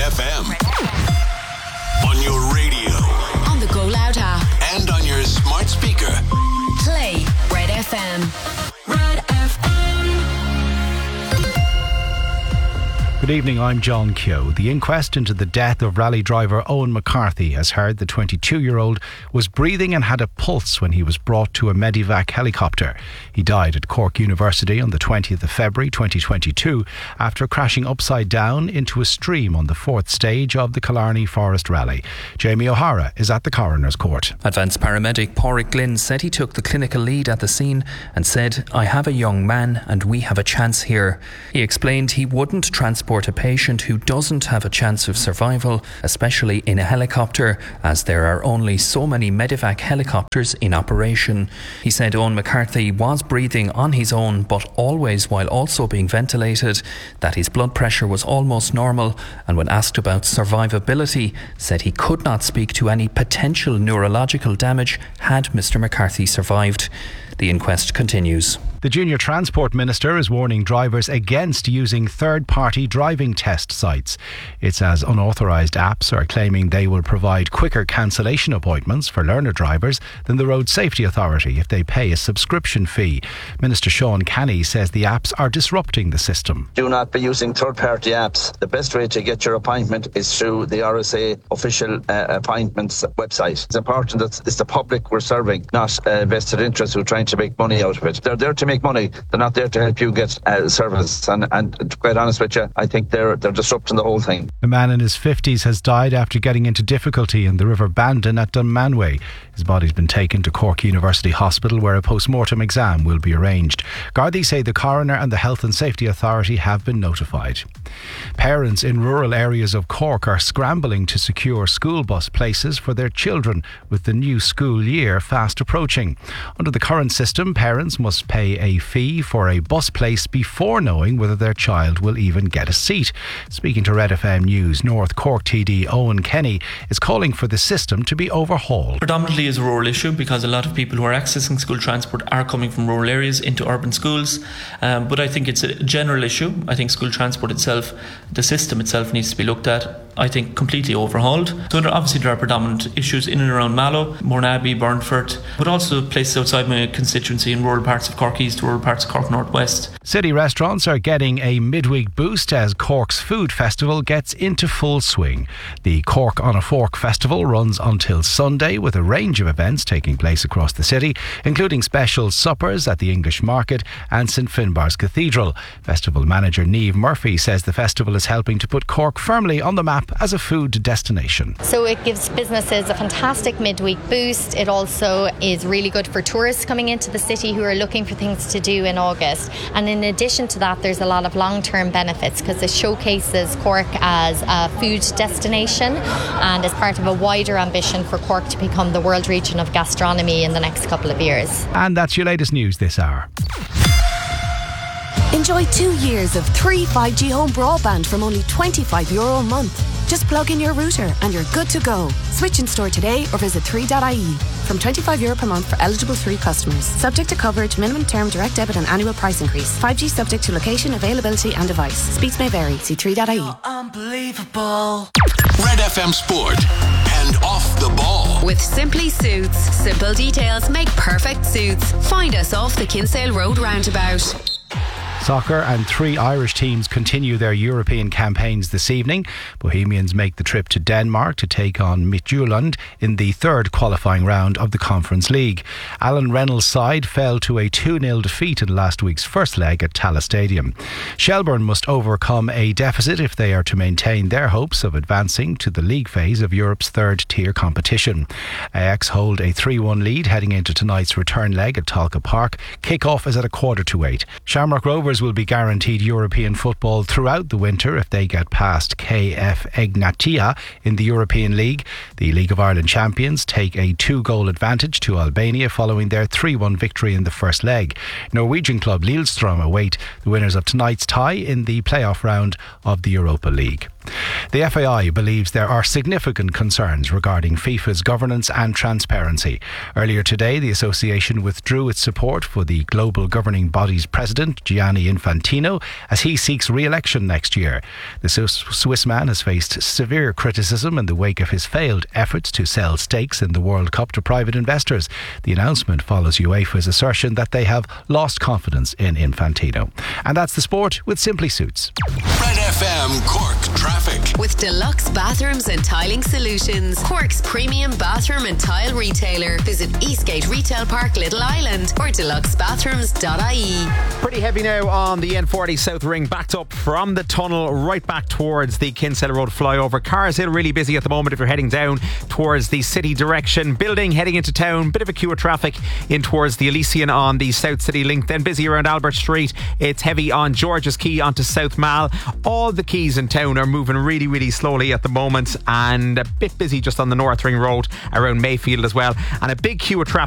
FM. On your radio. On the Go Loud app. And on your smart speaker. Play Red FM. Red FM. Good evening, I'm John Keogh. The inquest into the death of rally driver Owen McCarthy has heard the 22-year-old was breathing and had a pulse when he was brought to a Medivac helicopter. He died at Cork University on the 20th of February 2022 after crashing upside down into a stream on the fourth stage of the Killarney Forest Rally. Jamie O'Hara is at the Coroner's Court. Advanced paramedic Pádraig Glynn said he took the clinical lead at the scene and said, "I have a young man and we have a chance here." He explained he wouldn't transport a patient who doesn't have a chance of survival, especially in a helicopter, as there are only so many Medivac helicopters in operation. He said Owen McCarthy was breathing on his own, but always while also being ventilated, that his blood pressure was almost normal, and when asked about survivability, said he could not speak to any potential neurological damage had Mr. McCarthy survived. The inquest continues. The Junior Transport Minister is warning drivers against using third-party driving test sites. It's as unauthorised apps are claiming they will provide quicker cancellation appointments for learner drivers than the Road Safety Authority if they pay a subscription fee. Minister Sean Kenny says the apps are disrupting the system. Do not be using third-party apps. The best way to get your appointment is through the RSA official appointments website. It's important that it's the public we're serving, not vested interests who are trying to make money out of it. They're there to make money. They're not there to help you get service. And to be quite honest with you, I think they're disrupting the whole thing. A man in his 50s has died after getting into difficulty in the River Bandon at Dunmanway. His body's been taken to Cork University Hospital where a post-mortem exam will be arranged. Gardaí say the coroner and the Health and Safety Authority have been notified. Parents in rural areas of Cork are scrambling to secure school bus places for their children with the new school year fast approaching. Under the current system, parents must pay a fee for a bus place before knowing whether their child will even get a seat. Speaking to Red FM News, North Cork TD Owen Kenny is calling for the system to be overhauled. Predominantly is a rural issue because a lot of people who are accessing school transport are coming from rural areas into urban schools. But I think it's a general issue. I think school transport itself, the system itself needs to be looked at, I think, completely overhauled. So there are predominant issues in and around Mallow, Mourneabbey, Burnford, but also places outside my constituency in rural parts of Cork East, rural parts of Cork North West. City restaurants are getting a midweek boost as Cork's Food Festival gets into full swing. The Cork on a Fork Festival runs until Sunday with a range of events taking place across the city, including special suppers at the English Market and St Finbarr's Cathedral. Festival manager Niamh Murphy says the festival is helping to put Cork firmly on the map as a food destination. So it gives businesses a fantastic midweek boost. It also is really good for tourists coming into the city who are looking for things to do in August. And in addition to that, there's a lot of long-term benefits because it showcases Cork as a food destination and as part of a wider ambition for Cork to become the world region of gastronomy in the next couple of years. And that's your latest news this hour. Enjoy 2 years of 3 5G home broadband from only €25 a month. Just plug in your router and you're good to go. Switch in store today or visit 3.ie. From €25 per month for eligible 3 customers. Subject to coverage, minimum term, direct debit and annual price increase. 5G subject to location, availability and device. Speeds may vary. See 3.ie. Unbelievable. Red FM Sport and Off the Ball. With Simply Suits. Simple details make perfect suits. Find us off the Kinsale Road roundabout. Soccer and 3 Irish teams continue their European campaigns this evening. Bohemians make the trip to Denmark to take on Midtjylland in the third qualifying round of the Conference League. Alan Reynolds' side fell to a 2-0 defeat in last week's first leg at Tallaght Stadium. Shelbourne must overcome a deficit if they are to maintain their hopes of advancing to the league phase of Europe's third-tier competition. Ajax hold a 3-1 lead heading into tonight's return leg at Talca Park. Kick-off is at 7:45. Shamrock Rovers will be guaranteed European football throughout the winter if they get past KF Egnatia in the European League. The League of Ireland champions take a 2-goal advantage to Albania following their 3-1 victory in the first leg. Norwegian club Lillestrøm await the winners of tonight's tie in the playoff round of the Europa League. The FAI believes there are significant concerns regarding FIFA's governance and transparency. Earlier today, the association withdrew its support for the global governing body's president, Gianni Infantino, as he seeks re-election next year. The Swiss man has faced severe criticism in the wake of his failed efforts to sell stakes in the World Cup to private investors. The announcement follows UEFA's assertion that they have lost confidence in Infantino. And that's the sport with Simply Suits. Red FM Cork traffic. With Deluxe Bathrooms and Tiling Solutions, Cork's premium bathroom and tile retailer. Visit Eastgate Retail Park, Little Island, or deluxebathrooms.ie. Pretty heavy now on the N40 South Ring, backed up from the tunnel right back towards the Kinsale Road flyover. Cars Hill really busy at the moment if you're heading down towards the city direction. Building heading into town, bit of a queue of traffic in towards the Elysian on the South City Link. Then busy around Albert Street. It's heavy on George's Quay onto South Mall. All the quays in town are moving really, really slowly at the moment, and a bit busy just on the North Ring Road around Mayfield as well. And a big queue of traffic